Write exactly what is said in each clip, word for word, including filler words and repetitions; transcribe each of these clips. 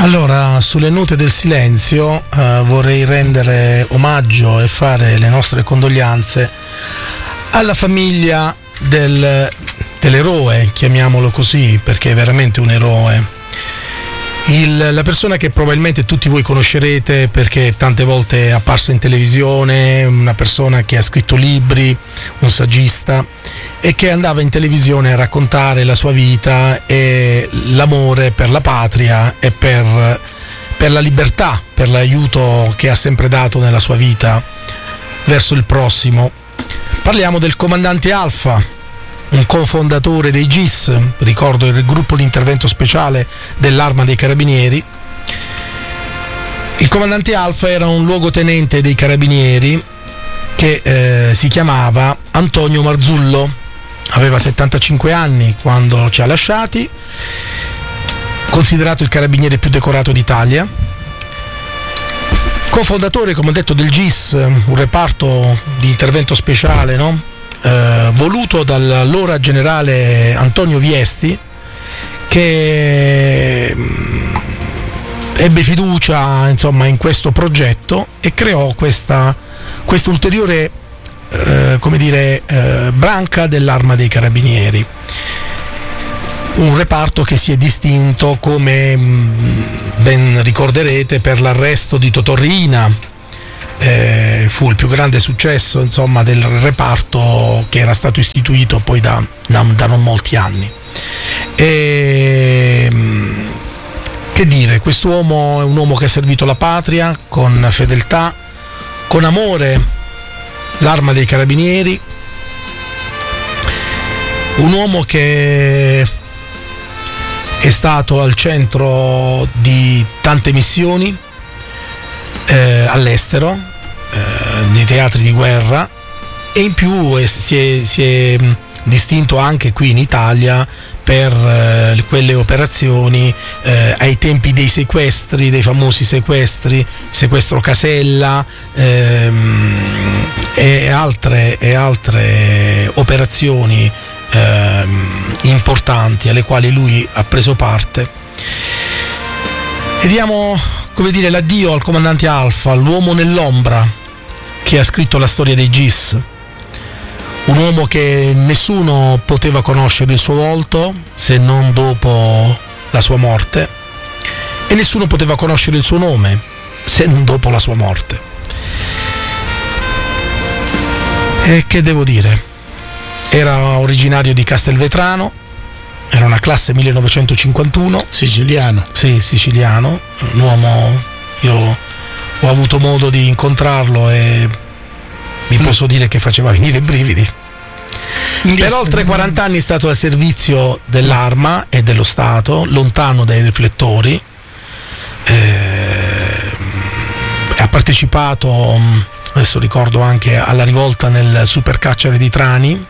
Allora, sulle note del silenzio eh, vorrei rendere omaggio e fare le nostre condoglianze alla famiglia del, dell'eroe, chiamiamolo così, perché è veramente un eroe. Il, la persona che probabilmente tutti voi conoscerete perché tante volte è apparso in televisione, una persona che ha scritto libri, un saggista, e che andava in televisione a raccontare la sua vita e l'amore per la patria e per, per la libertà, per l'aiuto che ha sempre dato nella sua vita verso il prossimo. Parliamo del comandante Alfa, un cofondatore dei G I S, ricordo il gruppo di intervento speciale dell'Arma dei Carabinieri. Il comandante Alfa era un luogotenente dei Carabinieri che eh, si chiamava Antonio Marzullo, aveva settantacinque anni quando ci ha lasciati, considerato il carabiniere più decorato d'Italia, cofondatore, come ho detto, del G I S, un reparto di intervento speciale, no? Eh, voluto dall'allora generale Antonio Viesti, che mh, ebbe fiducia, insomma, in questo progetto e creò questa, questa ulteriore eh, come dire, eh, branca dell'Arma dei Carabinieri, un reparto che si è distinto, come mh, ben ricorderete, per l'arresto di Totò Riina. Eh, fu il più grande successo, insomma, del reparto, che era stato istituito poi da, da, da non molti anni. E, che dire, quest'uomo è un uomo che ha servito la patria con fedeltà, con amore, l'Arma dei Carabinieri, un uomo che è stato al centro di tante missioni Eh, all'estero, eh, nei teatri di guerra, e in più è, si, è, si è distinto anche qui in Italia per eh, quelle operazioni eh, ai tempi dei sequestri, dei famosi sequestri, sequestro Casella ehm, e altre, e altre operazioni ehm, importanti alle quali lui ha preso parte. E diamo, come dire, l'addio al comandante Alfa, l'uomo nell'ombra che ha scritto la storia dei G I S, un uomo che nessuno poteva conoscere il suo volto se non dopo la sua morte, e nessuno poteva conoscere il suo nome se non dopo la sua morte. E che devo dire? Era originario di Castelvetrano, era una classe millenovecentocinquantuno. Siciliano. Sì, siciliano. Un uomo, io ho avuto modo di incontrarlo e vi mm. posso dire che faceva venire i brividi. Mm. Per oltre quaranta anni è stato al servizio dell'Arma e dello Stato, lontano dai riflettori. Eh, ha partecipato, adesso ricordo, anche alla rivolta nel supercarcere di Trani.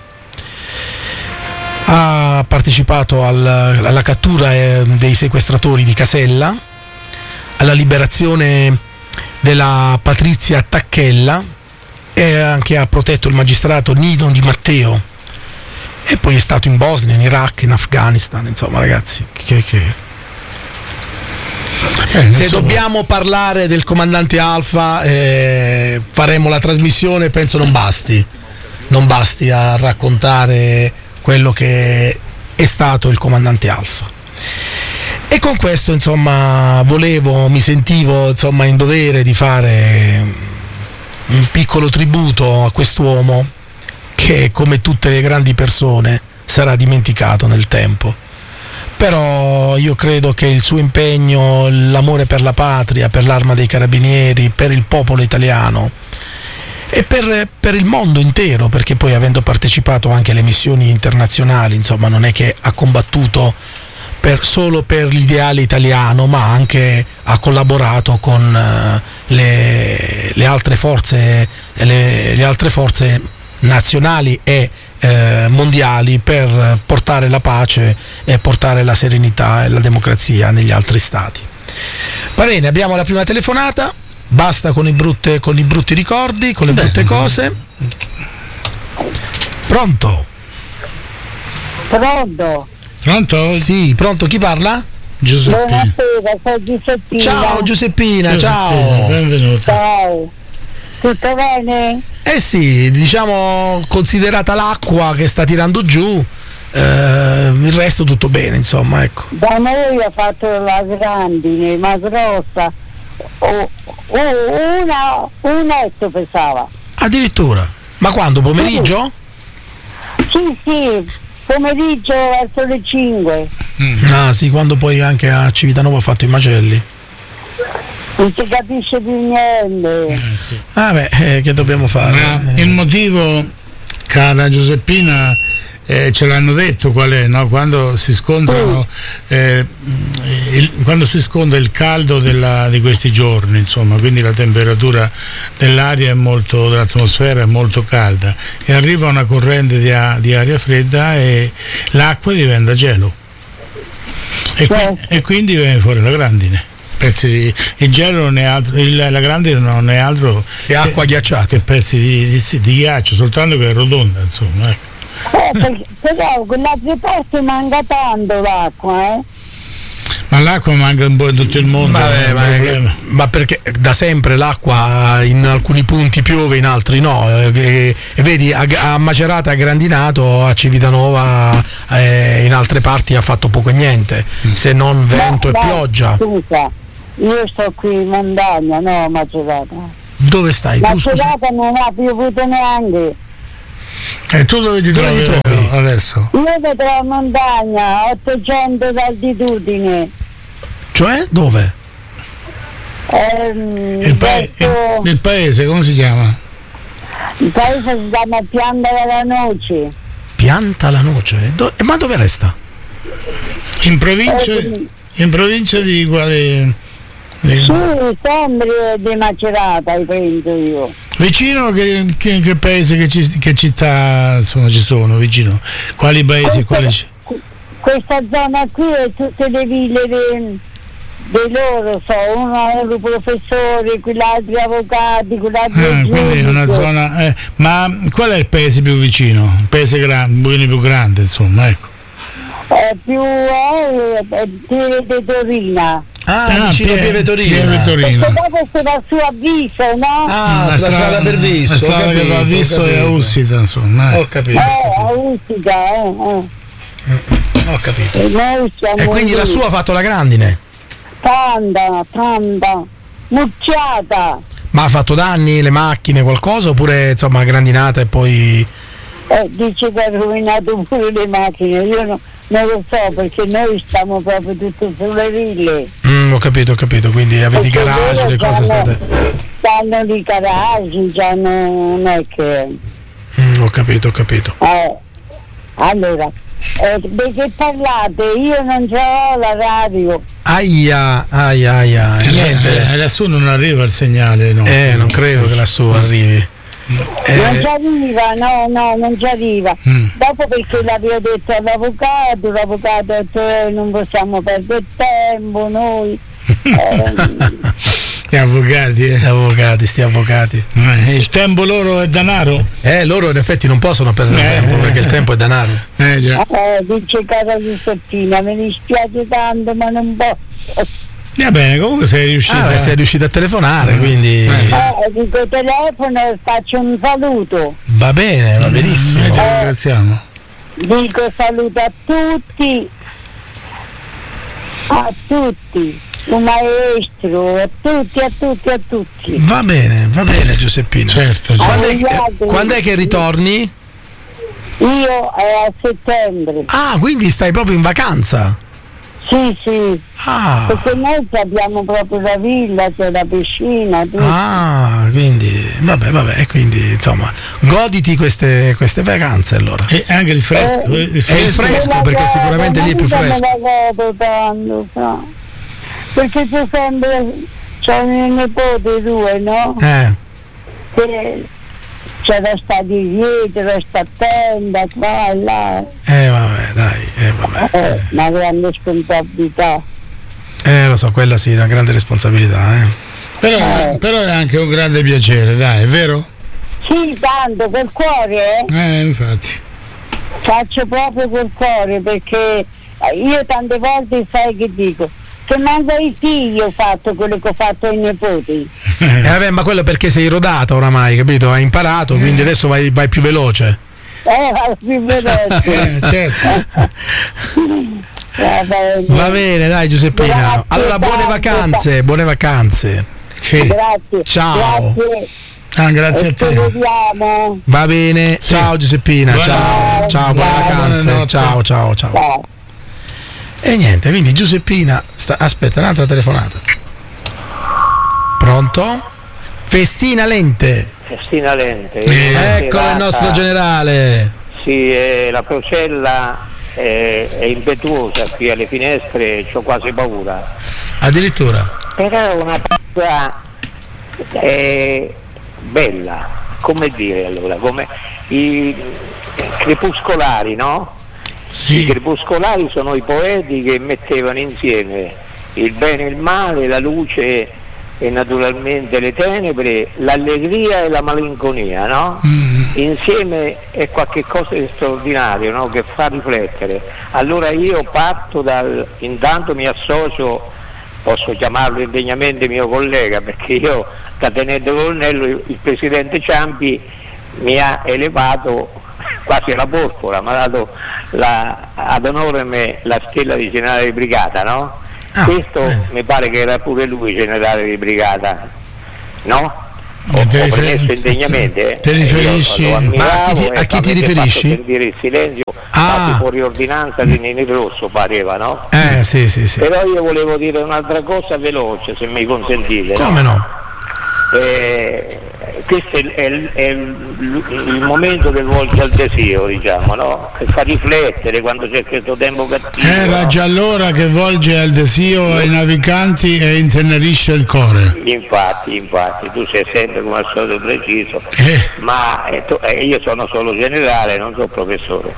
Ha partecipato al, alla cattura eh, dei sequestratori di Casella, alla liberazione della Patrizia Tacchella, e anche ha protetto il magistrato Nino Di Matteo, e poi è stato in Bosnia, in Iraq, in Afghanistan, insomma, ragazzi, che, che... Eh, se insomma... dobbiamo parlare del comandante Alfa eh, faremo la trasmissione, penso non basti non basti a raccontare quello che è stato il comandante Alfa. E con questo, insomma, volevo, mi sentivo, insomma, in dovere di fare un piccolo tributo a quest'uomo che, come tutte le grandi persone, sarà dimenticato nel tempo. Però io credo che il suo impegno, l'amore per la patria, per l'Arma dei Carabinieri, per il popolo italiano e per, per il mondo intero, perché poi, avendo partecipato anche alle missioni internazionali, insomma, non è che ha combattuto per, solo per l'ideale italiano, ma anche ha collaborato con uh, le, le altre forze le, le altre forze nazionali e eh, mondiali per portare la pace e portare la serenità e la democrazia negli altri stati. Va bene, abbiamo la prima telefonata. Basta con i, brutte, con i brutti ricordi, con le Beh. brutte cose. Pronto? Pronto? Pronto? Sì, pronto, chi parla? Giuseppina. Buonasera, sono Giuseppina. Ciao Giuseppina, Giuseppina, ciao. benvenuta. Ciao. Tutto bene? Eh sì, diciamo, considerata l'acqua che sta tirando giù, eh, il resto tutto bene, insomma, ecco. Da noi ha fatto la grandine, ma grossa. Oh, oh, una, un etto pesava. Addirittura. Ma quando? Pomeriggio? Sì, sì, pomeriggio verso le cinque. Mm. Ah sì, quando poi anche a Civitanova ha fatto i macelli. Non si capisce più niente. Eh, sì. Ah beh, eh, che dobbiamo fare? Ma Eh, il motivo, cara Giuseppina, eh, ce l'hanno detto qual è, no? Quando si scontrano, eh, il, quando si scontra il caldo della, di questi giorni, insomma, quindi la temperatura dell'aria è molto, dell'atmosfera è molto calda e arriva una corrente di, a, di aria fredda e l'acqua diventa gelo e, qui, e quindi viene fuori la grandine. Pezzi di, il gelo non è altro, il, la grandine non è altro che acqua ghiacciata. che pezzi di, di, di ghiaccio, soltanto che è rotonda, insomma, ecco. Eh, perché, però quell'altre posti manca tanto l'acqua, eh? Ma l'acqua manca un po' in tutto il mondo. Vabbè, non ma, è un è- problema. ma perché da sempre l'acqua in alcuni punti piove, in altri no. eh, E, e vedi, a, a Macerata, a Grandinato, a Civitanova, eh, in altre parti ha fatto poco e niente, se non vento No, e no, pioggia. Scusa, io sto qui in montagna, no, a Macerata. Dove stai tu? Scusa? Macerata non ha piovuto neanche. E tu dove ti Dove trovi, ti trovi? adesso? Io mi trovo in montagna, ottocento d'altitudine. Cioè, dove? Ehm, Il, pa- il, verso- il paese come si chiama? il paese si chiama Pianta della Noce. Pianta la noce? Do- eh, ma dove resta? In provincia, Eh, in provincia di quale? di- Sì, sempre di Macerata, penso io. vicino che, che, che paese, che, ci- che città insomma ci sono vicino? Quali paesi? Quali ci- Questa zona qui è tutte le ville dei de loro, so, uno è un professore, quell'altro avvocati, quell'altro Ah, è quindi è una giudice. zona. eh, ma qual è il paese più vicino? Il paese grande, quello più grande, insomma, ecco. È più è, è Pieve di Torina. Ah, Ah, vicino a Pie- Pieve Torino. Pieve Torino. Perché dopo si va su a Viso, no? Ah, La sulla strada per Visso. La ho strada che va a capito, Visso ho e a capito. Ussita, insomma. eh. Ho capito, Eh, a Ustica, eh, eh. ho capito. E noi siamo E quindi lì. la sua ha fatto la grandine? Tanta, tanta, mucchiata. Ma ha fatto danni le macchine, qualcosa? Oppure insomma grandinata e poi. Eh, dice che ha rovinato pure le macchine, io no- non lo so perché noi stiamo proprio tutte sulle ville. Mm, ho capito, ho capito, quindi avete i Perché garage, loro le cose c'hanno- state. C'hanno i garaggi, c'hanno, non è che... Mm, ho capito, ho capito. Eh, allora, eh, di che parlate? Io non c'ho la radio. Aia, aia, aia. Eh, Niente. eh, lassù non arriva il segnale, no? Eh, non credo che lassù arrivi. Non Eh, ci arriva, no, no, non ci arriva. Mm. Dopo perché l'avevo detto all'avvocato, l'avvocato ha detto eh, non possiamo perdere tempo, noi. Eh, Gli avvocati, eh. Gli avvocati, sti avvocati. Eh, il tempo loro è denaro? Eh, loro in effetti non possono perdere Eh. tempo perché il tempo è denaro. Eh già. eh, dice cara Giuseppina, mi dispiace tanto ma non posso. Va bene, comunque sei riuscito. Ah, beh, sei riuscito a telefonare, Eh. quindi Eh. Eh, dico telefono e faccio un saluto. va bene, va Noi benissimo. ti ringraziamo. Dico saluto a tutti, a tutti, un maestro, a tutti, a tutti, a tutti. Va bene, va bene Giuseppina. Certo, certo. Quando è, che- quando è che ritorni? Io è a settembre, Ah, quindi stai proprio in vacanza. sì sì, Ah, perché noi abbiamo proprio la villa, c'è la piscina, tutto. ah quindi vabbè, vabbè, e quindi insomma, goditi queste, queste vacanze allora. E anche il fresco. Eh, il e il fresco. fresco, Me la perché godo, sicuramente lì è più ma mica fresco. Me la godo tanto, so. Perché c'è sempre, c'è un mio nipote due, no? Eh, Che c'è da stare dietro, sta attenta, qua e là. eh vabbè, dai, eh vabbè. Eh, una grande responsabilità. Eh lo so, quella sì, è una grande responsabilità, eh. Però, però è anche un grande piacere, dai, è vero? Sì, tanto col cuore, eh? Eh, infatti. Faccio proprio col cuore perché io tante volte sai che dico, che manca i figli ho fatto quello che ho fatto ai nipoti. Eh, vabbè, ma quello perché sei rodata oramai, capito? Hai imparato, quindi adesso vai, vai più veloce. Eh, vai più veloce. Eh, certo. Va bene. Va bene, dai Giuseppina. Grazie, Allora, buone tanto. vacanze, buone vacanze. Sì. Grazie. Ciao. Grazie. Ah, grazie E a ci te. vediamo. Va bene, Sì. ciao Giuseppina, ciao, Buonanotte. ciao, buone Ciao. vacanze, Buonanotte. ciao, ciao, ciao. Ciao. E niente, quindi Giuseppina, sta, aspetta, un'altra telefonata. Pronto? Festina Lente. Festina Lente. Eh, Una Eccolo il serata- nostro generale. Sì, eh, la procella è, è impetuosa qui alle finestre, ho quasi paura. Addirittura. Però è una cosa eh, bella, come dire allora, come i crepuscolari, no? I Sì. crepuscolari sono i poeti che mettevano insieme il bene e il male, la luce e naturalmente le tenebre, l'allegria e la malinconia, no? Mm. Insieme è qualche cosa di straordinario, no? Che fa riflettere. Allora io parto dal, intanto mi associo, posso chiamarlo indegnamente mio collega, perché io da tenente colonnello il, il presidente Ciampi mi ha elevato quasi alla porpora, mi ha dato la, ad onore la stella di generale di brigata, no? Ah, Questo bene. mi pare che era pure lui generale di brigata, no? Ho, Eh, te ho rifer- premesso indegnamente, eh. te Io riferisci- lo ammiravo Ma a chi ti- e a chi ti avete riferisci? fatto sentire il silenzio, Ah. fatti fuori ordinanza di Nini Rosso pareva, no? Eh, sì, sì, sì. Però io volevo dire un'altra cosa veloce, se mi consentite. no? Come no? Eh, questo è, il- è il- è il, il momento che volge al desio, diciamo, no? Che fa riflettere quando c'è questo tempo cattivo. Era no? già l'ora che volge al desio ai naviganti e intenerisce il cuore. Infatti, infatti, tu sei sempre come al solito preciso, Eh. ma eh, tu- eh, io sono solo generale, non sono professore.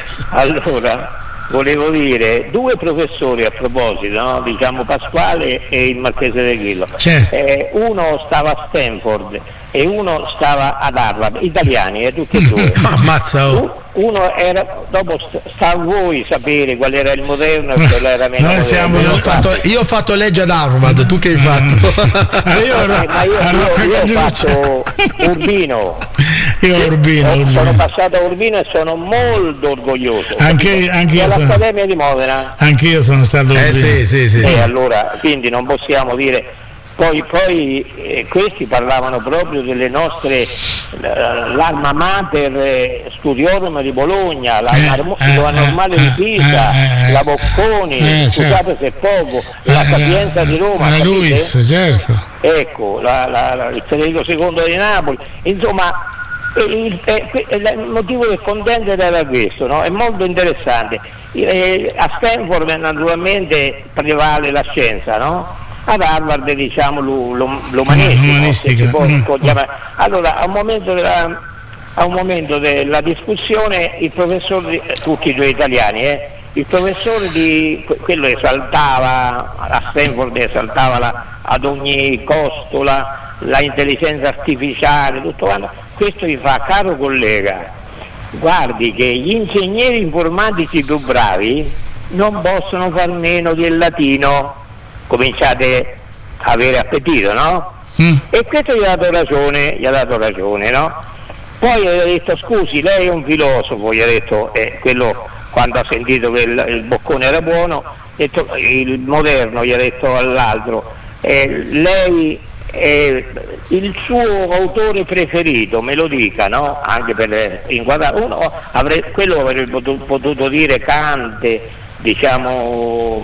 Allora, volevo dire, due professori a proposito, no? Diciamo Pasquale e il Marchese del Grillo. Certo. Eh, uno stava a Stanford e uno stava ad Harvard, italiani, eh, tutti e due. Ammazza, oh. U- Uno era, dopo st- sta a voi sapere qual era il moderno e qual era meno Noi moderno. siamo Io ho Io fatto, io ho fatto legge ad Harvard, tu che hai fatto? Ah, io, Eh, ma io, a io- Rocca io ho Cagliuccia. fatto Urbino. Io Urbino, Eh, Urbino. sono passato a Urbino e sono molto orgoglioso. Anche- capito? anche io E sono- all'Accademia di Modena. Anch'io sono stato Eh Urbino. sì, sì, sì. E sì. allora, quindi non possiamo dire. Poi, poi eh, questi parlavano proprio delle nostre, eh, l'Alma Mater eh, Studiorum di Bologna, la, Eh, Narmo- eh, la Normale eh, di Pisa, eh, eh, la Bocconi, eh, scusate certo. se è poco, la Sapienza di Roma, La capite? Luis, certo. Ecco, la, la, la, il Federico secondo di Napoli, insomma il, eh, il motivo del contendere era questo, no? È molto interessante. Eh, a Stanford naturalmente prevale la scienza, no? Ad Harvard diciamo l'u- l'um- l'umanistica, L'umanistica, se si può mm, chiamare. Allora a un momento della, a un momento della discussione il professore, di- tutti e due italiani, eh, il professore di que- quello esaltava a Stanford, esaltava la, ad ogni costo la, la intelligenza artificiale, tutto quanto. Questo gli fa, caro collega, guardi che gli ingegneri informatici più bravi non possono far meno del latino. Cominciate a avere appetito, no? Mm. E questo gli ha dato ragione, gli ha dato ragione, no? Poi gli ha detto, scusi, lei è un filosofo, gli ha detto, eh, quello quando ha sentito che il, il boccone era buono, ha detto, il moderno gli ha detto all'altro, eh, lei è il suo autore preferito, me lo dica, no? Anche per inquadrare, uno avrebbe, quello avrebbe potuto, potuto dire Kant, diciamo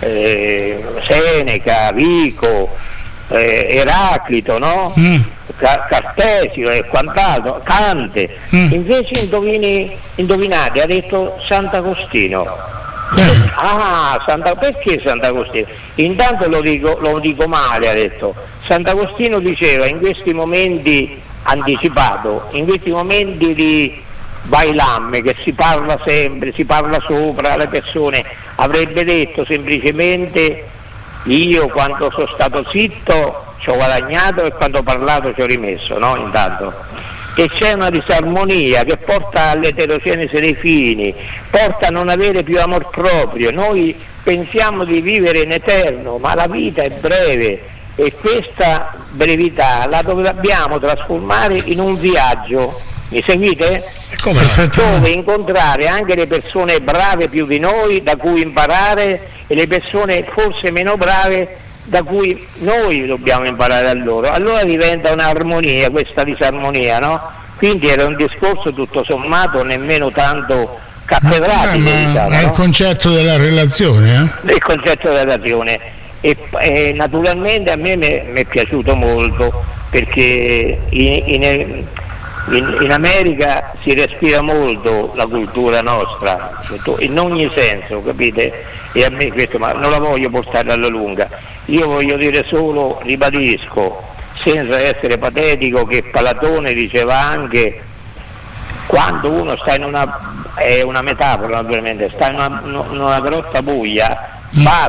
eh, Seneca, Vico, eh, Eraclito, no? Mm. Ca- Cartesio e quant'altro, Cante. Mm. Invece indovini, indovinate, ha detto Sant'Agostino. Eh. Ah, Santa, perché Sant'Agostino? Intanto lo dico, lo dico male, ha detto. Sant'Agostino diceva in questi momenti, anticipato, in questi momenti di bailamme che si parla sempre, si parla sopra le persone, avrebbe detto semplicemente io quando sono stato zitto ci ho guadagnato e quando ho parlato ci ho rimesso, no? Intanto. e c'è una disarmonia che porta all'eterogenesi dei fini, porta a non avere più amor proprio. Noi pensiamo di vivere in eterno, ma la vita è breve e questa brevità la dobbiamo trasformare in un viaggio. Mi seguite? Come? Dove incontrare anche le persone brave più di noi da cui imparare e le persone forse meno brave da cui noi dobbiamo imparare da loro. Allora diventa un'armonia questa disarmonia, no? Quindi era un discorso tutto sommato nemmeno tanto cattedratico, ma, diciamo, è no? il concetto della relazione, eh? Il concetto della relazione e, e naturalmente a me mi è piaciuto molto perché in, in, in, in America si respira molto la cultura nostra in ogni senso, capite? E a me questo, ma non la voglio portare alla lunga, io voglio dire solo, ribadisco senza essere patetico, che Platone diceva anche quando uno sta in una, è una metafora naturalmente, sta in una, in una grotta buia,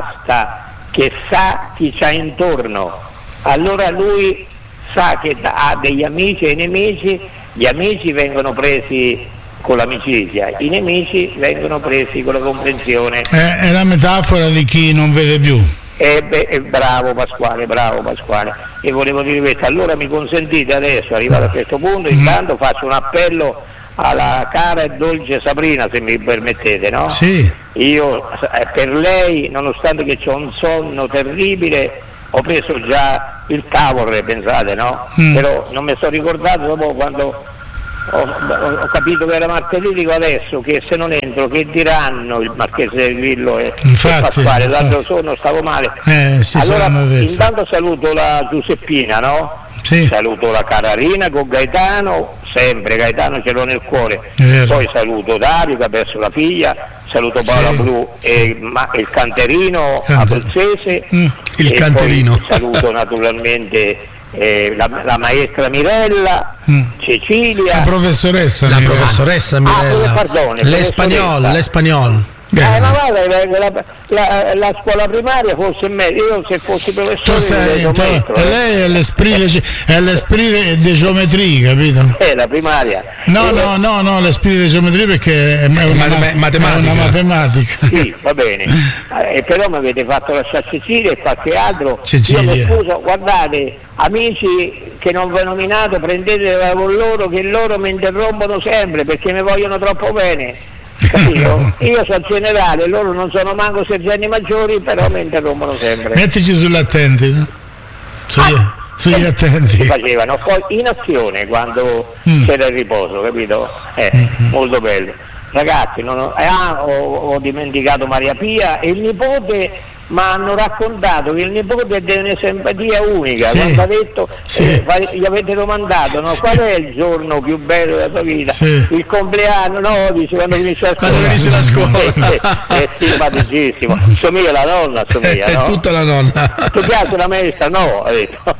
basta che sa chi c'ha intorno, allora lui sa che ha degli amici e nemici, gli amici vengono presi con l'amicizia, i nemici vengono presi con la comprensione. È, è la metafora di chi non vede più. Eh beh, eh, bravo Pasquale, bravo Pasquale. E volevo dire questo, allora mi consentite adesso, arrivato a questo punto, intanto faccio un appello alla cara e dolce Sabrina, se mi permettete, no? Sì. Io eh, per lei, nonostante che ho un sonno terribile, ho preso già il Tavorre, pensate, no? Mm. Però non mi sono ricordato dopo quando ho, ho capito che era martedì, dico adesso che se non entro che diranno il Marchese del Grillo e, infatti, e Pasquale, l'altro infatti. giorno stavo male. Eh, sì, allora intanto saluto la Giuseppina, no? Sì. Saluto la Cararina con Gaetano, sempre Gaetano ce l'ho nel cuore, poi saluto Dario che ha perso la figlia, saluto Paola sì, Blu sì. E ma, il canterino Canter. abruzzese, mm. il canterino. Saluto naturalmente eh, la, la maestra Mirella, mm. Cecilia, la professoressa la Mirella. professoressa Mirella, ah, pardone, l'espagnol, l'espagnol. Eh, ma guarda, la, la, la scuola primaria forse è meglio, io se fossi professore sei, to, metro, eh. lei è l'esprit è l'esprit di geometria, capito? Eh, la primaria. No, eh, no, no, no, l'esprit di geometria perché è una, ma, ma, matematica. È una matematica. Sì, va bene. Eh, però mi avete fatto lasciare Cecilia e qualche altro. Cecilia. Io mi scuso, guardate, amici che non vi ho nominato, prendetela con loro che loro mi interrompono sempre perché mi vogliono troppo bene. Io, io sono generale, loro non sono manco sergenti maggiori, però mi interrompono sempre. Mettici sull'attenti, no? Sugli, ah, sugli attenti. Si facevano poi in azione quando mm. c'era il riposo, capito? Eh, mm-hmm. Molto bello. Ragazzi, non ho, eh, ah, ho, ho dimenticato Maria Pia e il nipote. Ma hanno raccontato che il nipote è di una simpatia unica, sì, quando ha detto, sì, eh, gli avete domandato, no, sì, qual è il giorno più bello della tua vita? Sì. Il compleanno, no, dice quando finisce la scuola. Quando finisce la scuola. È, è simpaticissimo, somiglia alla nonna, somiglia, è no? tutta la nonna. Ti piace la maestra? No, ha detto.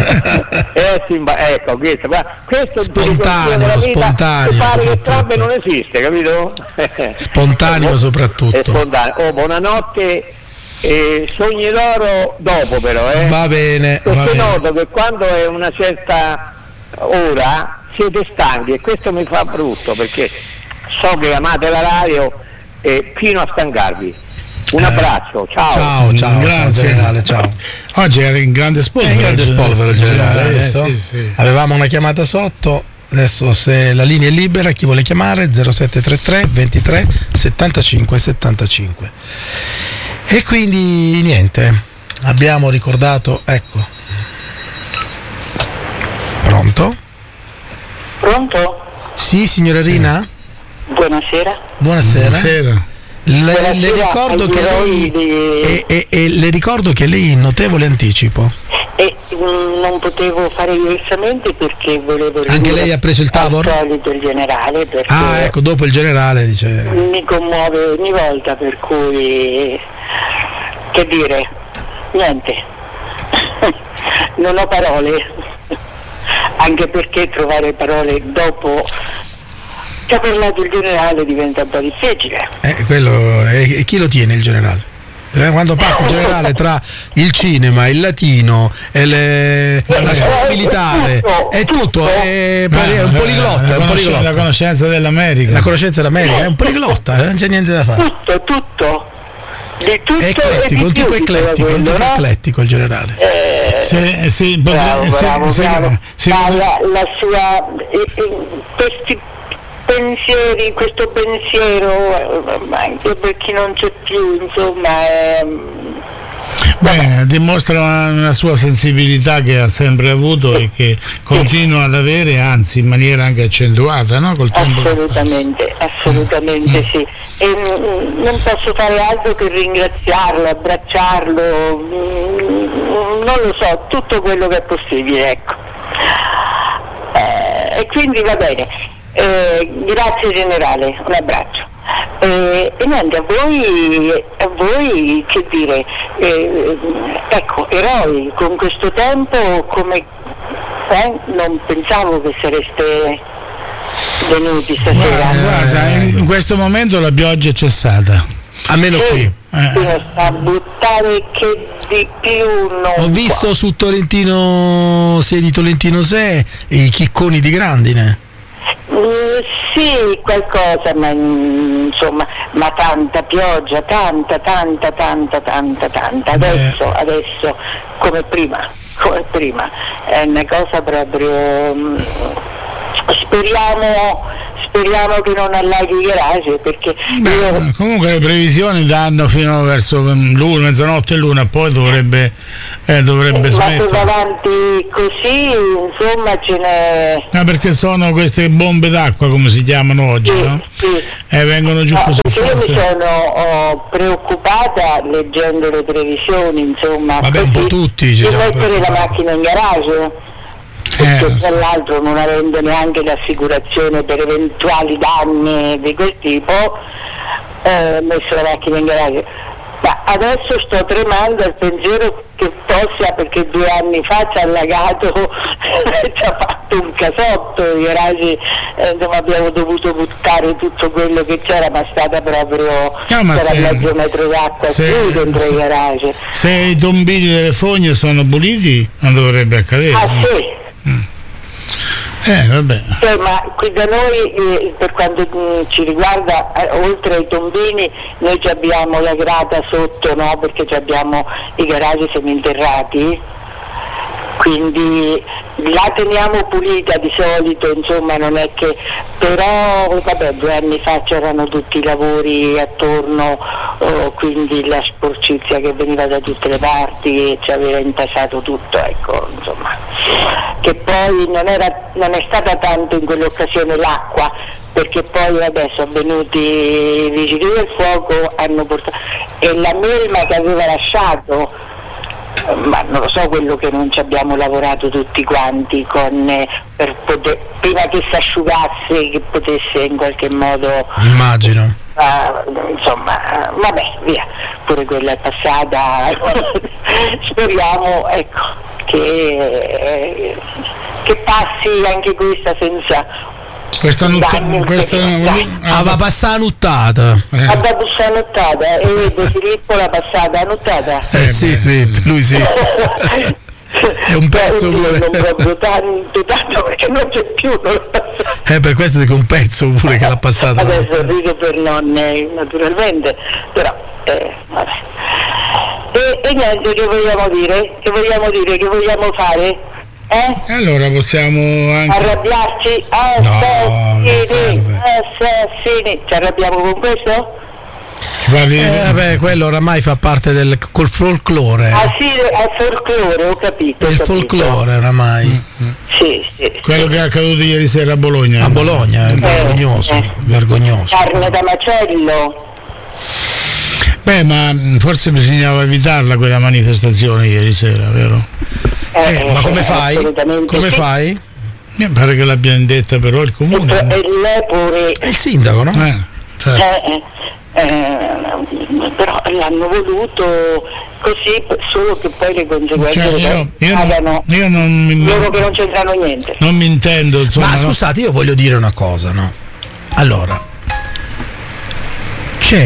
È simpa- ecco, questo, questo spontaneo, è spontaneo. Pare che Trump non esiste, capito? Spontaneo soprattutto. È spontaneo. Oh, buonanotte. E sogni d'oro dopo però, eh? Va bene. Perché noto che quando è una certa ora siete stanchi e questo mi fa brutto perché so che amate la radio e fino a stancarvi. Un eh, abbraccio, ciao. Ciao, ciao, grazie. Generale, ciao. Oggi era in grande spolvero. In grande spolvero generale, eh, visto? Sì, sì. Avevamo una chiamata sotto. Adesso se la linea è libera, chi vuole chiamare zero sette tre tre ventitré settantacinque settantacinque. E quindi niente, abbiamo ricordato, ecco. Pronto? Pronto? Sì, signorina Rina? Buonasera. Buonasera. Buonasera. Le, le, ricordo che lei, di... e, e, e le ricordo che lei in notevole anticipo. E mh, non potevo fare diversamente perché volevo... Anche lei ha preso il Tavor? Al solito il generale perché... Ah, ecco, dopo il generale dice... Mi commuove ogni volta, per cui... Che dire? Niente. Non ho parole. Anche perché trovare parole dopo... che ha parlato il generale diventa un po' difficile. Eh, quello, e chi lo tiene il generale? Eh, quando parte in generale tra il cinema, il latino e le, la scuola militare, è tutto, è, è un poliglotta, la, è un poliglotta. La conoscenza dell'America. La conoscenza dell'America, è un poliglotta, non c'è niente da fare. Tutto, tutto. Di tutto è eclettico, un tipo eclettico, quello, un tipo no? eclettico il generale. Eh, sì, sì, bravo, sì, bravo, sì, bravo. Sì, Ma sì, la, la sua eh, questi pensieri, questo pensiero, anche per chi non c'è più, insomma, è, beh, dimostra una, una sua sensibilità che ha sempre avuto e che continua ad avere, anzi in maniera anche accentuata, no? Col tempo. Assolutamente, assolutamente sì. E mh, non posso fare altro che ringraziarlo, abbracciarlo, mh, non lo so, tutto quello che è possibile, ecco. Eh, e quindi va bene. Eh, grazie generale, un abbraccio. Eh, e niente, a voi, a voi che dire, eh, ecco, eroi con questo tempo come eh, non pensavo che sareste venuti stasera. Guarda, guarda, in questo momento la pioggia è cessata. Almeno sì, qui. Eh. A buttare che di più non ho visto qua. Su Tolentino sei di Tolentino sei i chicconi di grandine. Uh, sì, qualcosa, ma insomma, ma tanta pioggia, tanta, tanta, tanta, tanta, tanta. Adesso, eh. adesso, come prima, come prima, è una cosa proprio. Um, speriamo. Speriamo che non allaghi i garage, perché beh, io... comunque le previsioni danno fino verso l'una, mezzanotte e l'una, poi dovrebbe eh, dovrebbe ma smettere. Ma se va avanti così, insomma, ce n'è. Ah, perché sono queste bombe d'acqua, come si chiamano oggi, sì, no? Sì. E vengono giù no, così forte. Io mi sono oh, preoccupata leggendo le previsioni, insomma, vabbè, un po' tutti di mettere la macchina in garage. Perché eh, tra l'altro non avendo neanche l'assicurazione per eventuali danni di quel tipo, eh, ho messo la macchina in garage. Ma adesso sto tremando al pensiero che possa, perché due anni fa ci ha allagato, ci ha fatto un casotto, i garagi, eh, insomma, abbiamo dovuto buttare tutto quello che c'era, ma è stata proprio no, ma c'era se, mezzo metro d'acqua se, più dentro se, i garage. Se i tombini delle fogne sono puliti non dovrebbe accadere. Ah sì. Mm. Eh, vabbè. Cioè, ma qui da noi, eh, per quanto mh, ci riguarda, eh, oltre ai tombini, noi ci abbiamo la grata sotto, no? Perché ci abbiamo i garage seminterrati, quindi la teniamo pulita di solito, insomma, non è che, però vabbè, due anni fa c'erano tutti i lavori attorno, oh, quindi la sporcizia che veniva da tutte le parti e ci aveva intasato tutto, ecco, insomma, che poi non era, non è stata tanto in quell'occasione l'acqua, perché poi adesso sono venuti i vigili del fuoco, hanno portato, e la melma che aveva lasciato, ma non lo so, quello che non ci abbiamo lavorato tutti quanti con, eh, per poter, prima che si asciugasse, che potesse in qualche modo, immagino, uh, insomma, uh, vabbè, via, pure quella è passata. Speriamo, ecco, che, eh, che passi anche questa senza questa nuttata, questa ah, va passata nuttata, eh. va passata nuttata, e vedo Filippo l'ha passata nuttata, eh, eh sì, sì, lui sì. È un pezzo pure. Non proprio tanto, tanto perché non c'è più, non eh, per questo dico un pezzo pure che l'ha passata. Adesso rido per nonne, naturalmente, però eh, vabbè. E, e niente, che vogliamo dire? Che vogliamo dire? Che vogliamo fare? Eh? Allora possiamo anche arrabbiarci? Assassini, assassini. Ci arrabbiamo con questo? Eh, vabbè, quello oramai fa parte del col folklore. Ah sì, al folklore, ho capito. È il capito. folklore oramai. Mm-hmm. Sì, sì. Quello sì. che è accaduto ieri sera a Bologna. A Bologna, è eh, vergognoso, eh. vergognoso. Carne da macello. Beh, ma forse bisognava evitarla quella manifestazione ieri sera, vero? Eh, eh, ma come fai? Come sì. fai? Mi pare che l'abbia indetta però il comune. E, e lei pure. È il sindaco, no? Eh, certo. eh, eh, però l'hanno voluto così, solo che poi le conseguenze cioè, io, io, pagano non, io non mi, loro che non c'entrano niente. Non mi intendo, insomma. Ma scusate, io voglio dire una cosa, no? Allora, c'è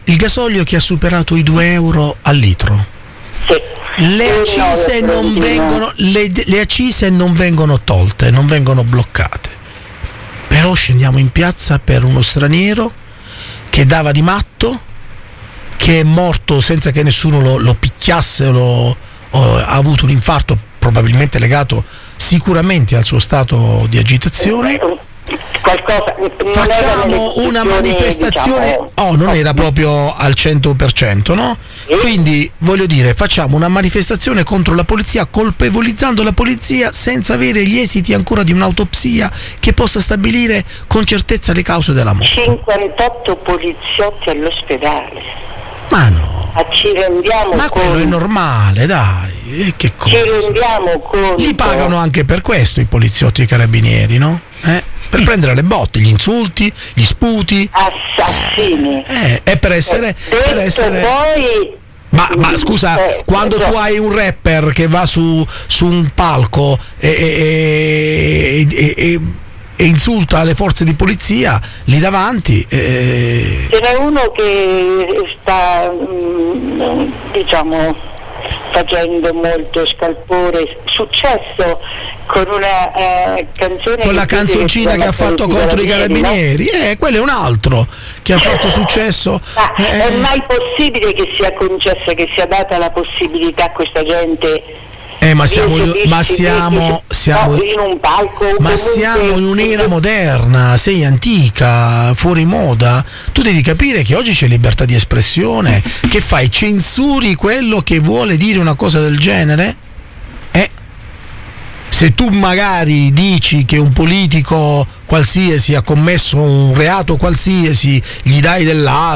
il gasolio che ha superato i due euro al litro. Sì. Le accise, non vengono, le, le accise non vengono tolte, non vengono bloccate. Però scendiamo in piazza per uno straniero che dava di matto, che è morto senza che nessuno lo, lo picchiasse, lo, o, ha avuto un infarto probabilmente legato sicuramente al suo stato di agitazione. Qualcosa, facciamo una manifestazione, diciamo, oh, non era proprio al cento per cento, no? Quindi voglio dire, facciamo una manifestazione contro la polizia, colpevolizzando la polizia senza avere gli esiti ancora di un'autopsia che possa stabilire con certezza le cause della morte. cinquantotto poliziotti all'ospedale. Ma no, ma ci rendiamo ma conto? quello è normale, dai, e che cosa? Ci rendiamo conto? Li pagano anche per questo i poliziotti e i carabinieri, no? Eh? Per prendere le botte, gli insulti, gli sputi. Assassini. Eh, è per essere, eh, per essere... poi Ma, ma scusa, eh, quando tu hai un rapper che va su, su un palco e, e, e, e, e insulta le forze di polizia lì davanti, e... ce n'è uno che sta diciamo facendo molto scalpore, successo con una eh, canzone, con la canzoncina che, che ha fatto contro i carabinieri, no? eh, quello è un altro che ha fatto successo. Ma eh. è mai possibile che sia concessa, che sia data la possibilità a questa gente? Eh, ma siamo, ma siamo, siamo no, in un palco, ma siamo in un'era moderna, sei antica, fuori moda. Tu devi capire che oggi c'è libertà di espressione. Che fai? Censuri quello che vuole dire una cosa del genere? Eh? Se tu magari dici che un politico qualsiasi ha commesso un reato qualsiasi, gli dai dell'altro